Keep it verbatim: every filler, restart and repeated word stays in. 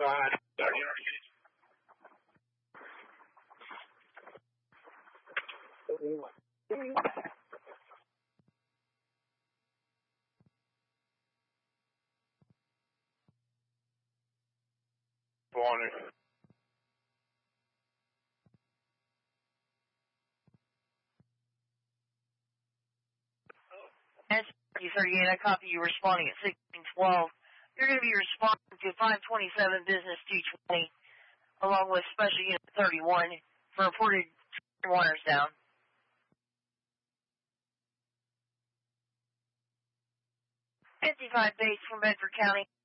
Warner. S U thirty-eight, I copy you responding at sixteen twelve. You're going to be responding to five twenty-seven Business two twenty, along with Special Unit thirty-one, for reported wires down. fifty-five base from Bedford County.